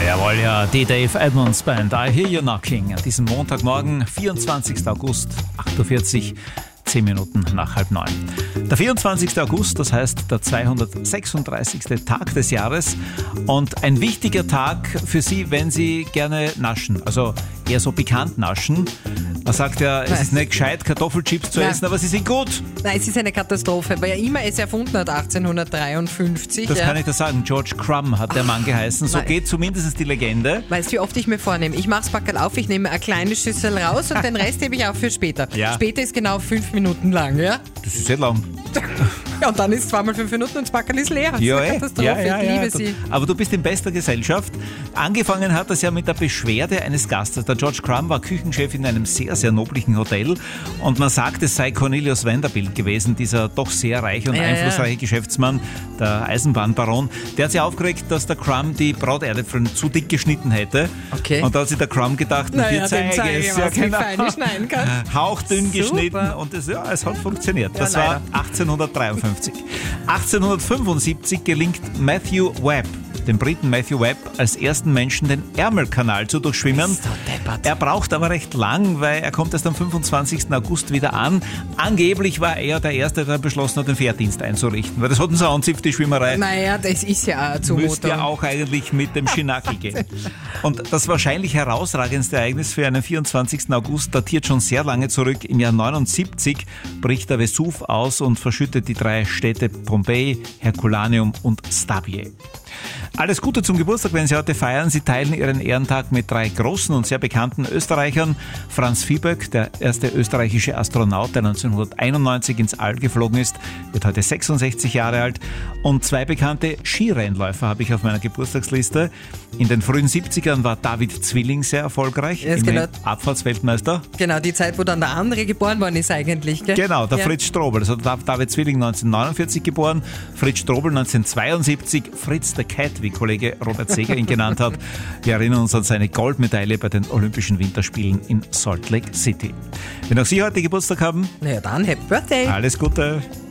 Jawohl, ja, die Dave Edmunds Band, I Hear You Knocking. An diesem Montagmorgen, 24. August, 8.40 Uhr, 10 Minuten nach 8:30. Der 24. August, das heißt der 236. Tag des Jahres und ein wichtiger Tag für Sie, wenn Sie gerne naschen, also eher so pikant naschen. Man sagt ja, es ist nicht gescheit, Kartoffelchips zu essen, aber sie sind gut. Nein, es ist eine Katastrophe, weil er immer es erfunden hat, 1853. Das kann ich da sagen. George Crumb hat der Mann geheißen. So geht zumindest die Legende. Weißt du, wie oft ich mir vornehme? Ich mache das Backerl auf, ich nehme eine kleine Schüssel raus und den Rest hebe ich auch für später. Ja. Später ist genau 5 Minuten lang, ja? Das ist sehr lang. Ja, und dann ist 2 mal 5 Minuten und das Backerl ist leer. Das ist eine Katastrophe, ich liebe sie. Aber du bist in bester Gesellschaft. Angefangen hat das ja mit der Beschwerde eines Gastes. Der George Crumb war Küchenchef in einem sehr, sehr noblichen Hotel und man sagt, es sei Cornelius Vanderbilt gewesen, dieser doch sehr reiche und einflussreiche Geschäftsmann, der Eisenbahnbaron. Der hat sich aufgeregt, dass der Crumb die Braterdäpfel zu dick geschnitten hätte. Okay. Und da hat sich der Crumb gedacht, dir zeige es. Ja, genau. Feine schneiden kann. Hauchdünn geschnitten und es hat funktioniert. Das war 1853. 1875 gelingt Matthew Webb, dem Briten Matthew Webb, als ersten Menschen den Ärmelkanal zu durchschwimmen. Ist doch deppert. Er braucht aber recht lang, weil er kommt erst am 25. August wieder an. Angeblich war er der Erste, der beschlossen hat, den Fährdienst einzurichten, weil das hat uns auch anzipft, die Schwimmerei. Naja, das ist ja eine Zumutung. Müsste ja auch eigentlich mit dem Schinackel gehen. Und das wahrscheinlich herausragendste Ereignis für einen 24. August datiert schon sehr lange zurück. Im Jahr 79 bricht der Vesuv aus und verschüttet die 3 Städte Pompeji, Herculaneum und Stabie. Alles Gute zum Geburtstag, wenn Sie heute feiern. Sie teilen Ihren Ehrentag mit 3 großen und sehr bekannten Österreichern. Franz Viehböck, der erste österreichische Astronaut, der 1991 ins All geflogen ist, wird heute 66 Jahre alt. Und 2 bekannte Skirennläufer habe ich auf meiner Geburtstagsliste. In den frühen 70ern war David Zwilling sehr erfolgreich, Abfahrtsweltmeister. Genau, die Zeit, wo dann der andere geboren worden ist eigentlich, gell? Genau, der Fritz Strobel. Also David Zwilling 1949 geboren, Fritz Strobel 1972, Fritz the Cat, wie Kollege Robert Seger ihn genannt hat. Wir erinnern uns an seine Goldmedaille bei den Olympischen Winterspielen in Salt Lake City. Wenn auch Sie heute Geburtstag haben, Na ja, dann Happy Birthday! alles Gute!